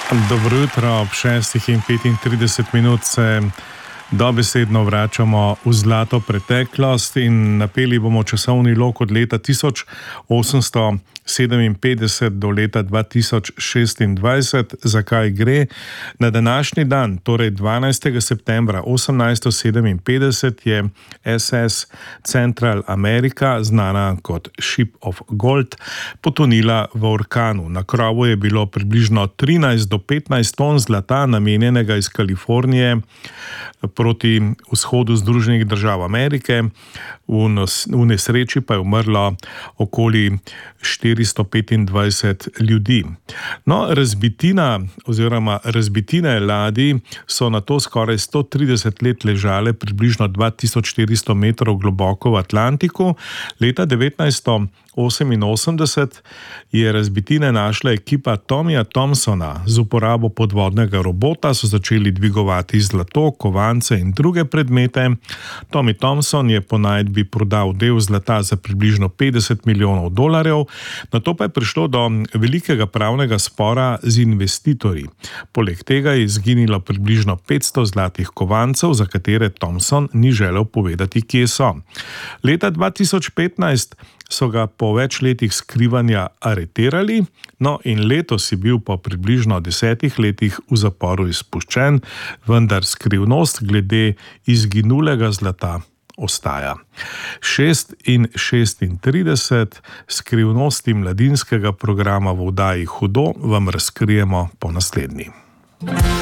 Dobro jutro, ob 6:35 se dobesedno vračamo v zlato preteklost in napeli bomo časovni lok od leta 1857 do leta 2026. Zakaj gre? Na današnji dan, torej 12. septembra 1857, je SS Central America, znana kot Ship of Gold, potonila v orkanu. Na krovu je bilo približno 13 do 15 ton zlata, namenjenega iz Kalifornije proti vzhodu Združenih držav Amerike. V nesreči pa je umrlo okoli 425 ljudi. No, razbitine ladij so nato skoraj 130 let ležale približno 2400 metrov globoko v Atlantiku. Leta 1988 je razbitine našla ekipa Tommyja Thompsona. Z uporabo podvodnega robota so začeli dvigovati zlato, kovance in druge predmete. Tommy Thompson je po najdbi prodal del zlata za približno $50 milijonov, nato pa je prišlo do velikega pravnega spora z investitorji. Poleg tega je izginilo približno 500 zlatih kovancev, za katere Thompson ni želel povedati, kje so. Leta 2015 so ga po več letih skrivanja aretirali, no in letos je bil po približno 10 letih v zaporu izpuščen, vendar skrivnost glede izginulega zlata ostaja. 6:36 skrivnosti mladinskega programa v oddaji Hudo vam razkrijemo po naslednji.